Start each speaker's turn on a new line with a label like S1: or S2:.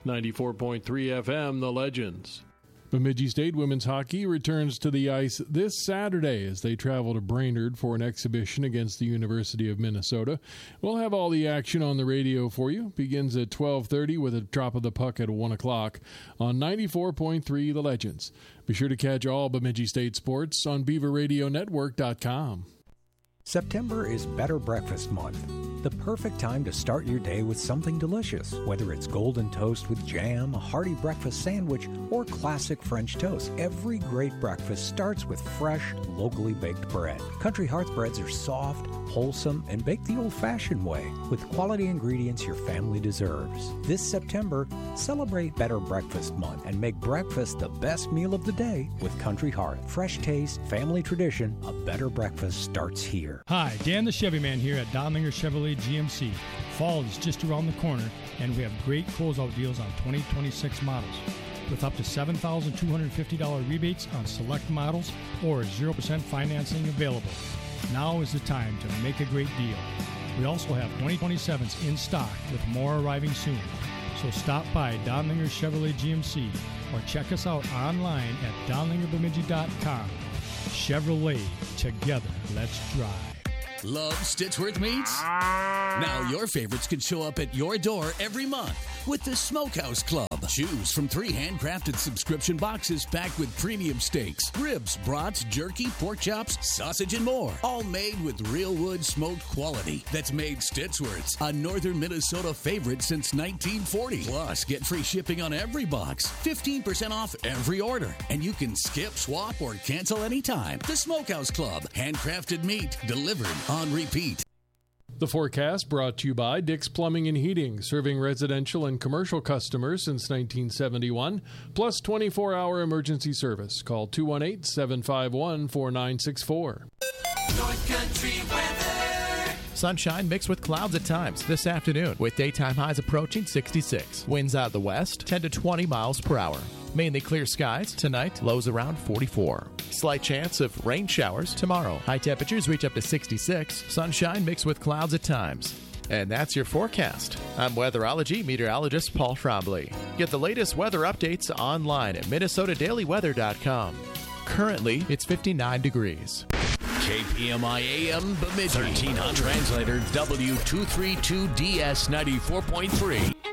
S1: 94.3 FM, The Legends. Bemidji State women's hockey returns to the ice this Saturday as they travel to Brainerd for an exhibition against the University of Minnesota. We'll have all the action on the radio for you. Begins at 12:30 with a drop of the puck at 1 o'clock on 94.3 The Legends. Be sure to catch all Bemidji State sports on BeaverRadioNetwork.com.
S2: September is Better Breakfast Month. The perfect time to start your day with something delicious, whether it's golden toast with jam, a hearty breakfast sandwich, or classic French toast. Every great breakfast starts with fresh, locally baked bread. Country Hearth breads are soft, wholesome, and baked the old-fashioned way with quality ingredients your family deserves. This September, celebrate Better Breakfast Month and make breakfast the best meal of the day with Country Hearth. Fresh taste, family tradition, a better breakfast starts here.
S3: Hi, Dan the Chevy Man here at Donlinger Chevrolet GMC. Fall is just around the corner, and we have great closeout deals on 2026 models with up to $7,250 rebates on select models or 0% financing available. Now is the time to make a great deal. We also have 2027s in stock with more arriving soon. So stop by Donlinger Chevrolet GMC or check us out online at donlingerbemidji.com. Chevrolet, together, let's drive.
S4: Love Stitchworth Meats? Now your favorites can show up at your door every month with the Smokehouse Club. Choose from 3 handcrafted subscription boxes packed with premium steaks, ribs, brats, jerky, pork chops, sausage, and more. All made with real wood smoked quality that's made Stitchworth's a northern Minnesota favorite since 1940. Plus, get free shipping on every box, 15% off every order, and you can skip, swap, or cancel anytime. The Smokehouse Club. Handcrafted meat delivered on repeat.
S1: The forecast brought to you by Dick's Plumbing and Heating, serving residential and commercial customers since 1971, plus 24-hour emergency service. Call 218-751-4964.
S5: North Country weather.
S6: Sunshine mixed with clouds at times this afternoon, with daytime highs approaching 66. Winds out of the west, 10 to 20 miles per hour. Mainly clear skies tonight, lows around 44. Slight chance of rain showers tomorrow. High temperatures reach up to 66. Sunshine mixed with clouds at times. And that's your forecast. I'm weatherology meteorologist Paul Trombley. Get the latest weather updates online at MinnesotaDailyWeather.com. Currently, it's 59 degrees.
S4: KPMI AM Bemidji. 1300. Translator W232DS 94.3.